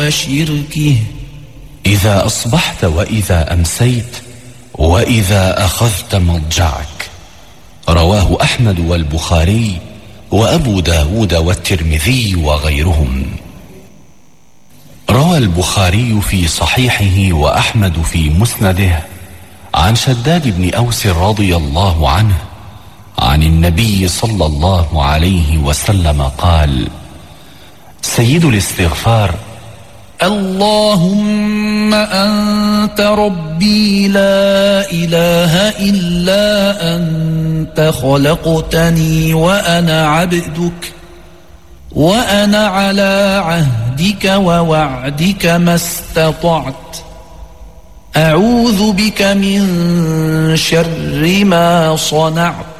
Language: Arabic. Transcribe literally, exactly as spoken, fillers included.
وشركه إذا أصبحت وإذا أمسيت وإذا أخذت مضجعك. رواه أحمد والبخاري وأبو داود والترمذي وغيرهم. روى البخاري في صحيحه وأحمد في مسنده عن شداد بن أوس رضي الله عنه عن النبي صلى الله عليه وسلم قال: سيد الاستغفار: اللهم أنت ربي لا إله إلا أنت خلقتني وأنا عبدك وأنا على عهدك ووعدك ما استطعت أعوذ بك من شر ما صنعت